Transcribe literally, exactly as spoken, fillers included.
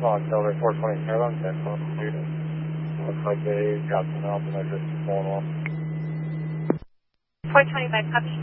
October four twenty-seven, ten student. Looks like they got some help and they're just pulling off. four twenty-five, copy.